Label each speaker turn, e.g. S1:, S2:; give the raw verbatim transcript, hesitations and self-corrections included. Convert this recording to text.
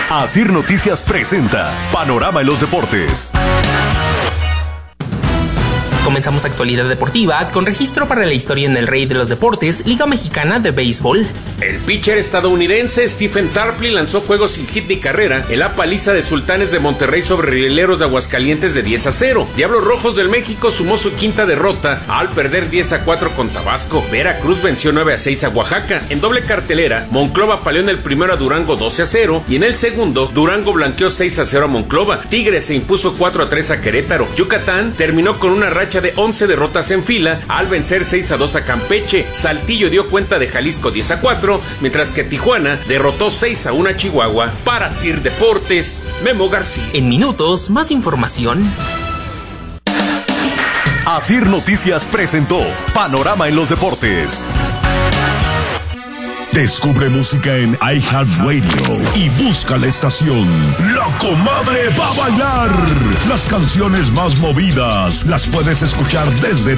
S1: Asir Noticias presenta Panorama en los Deportes.
S2: Comenzamos actualidad deportiva con registro para la historia en el Rey de los Deportes, Liga Mexicana de Béisbol.
S3: El pitcher estadounidense Stephen Tarpley lanzó juegos sin hit ni carrera en la paliza de Sultanes de Monterrey sobre Rieleros de Aguascalientes de diez a cero. Diablos Rojos del México sumó su quinta derrota al perder diez a cuatro con Tabasco. Veracruz venció nueve a seis a Oaxaca. En doble cartelera, Monclova paleó en el primero a Durango doce a cero y en el segundo, Durango blanqueó seis a cero a Monclova. Tigres se impuso cuatro a tres a Querétaro. Yucatán terminó con una racha de once derrotas en fila al vencer seis a dos a Campeche. Saltillo dio cuenta de Jalisco diez a cuatro, mientras que Tijuana derrotó seis a uno a Chihuahua. Para Asir Deportes, Memo García.
S2: En minutos, más información.
S1: Asir Noticias presentó Panorama en los Deportes.
S4: Descubre música en iHeartRadio y busca la estación La Comadre va a bailar. Las canciones más movidas las puedes escuchar desde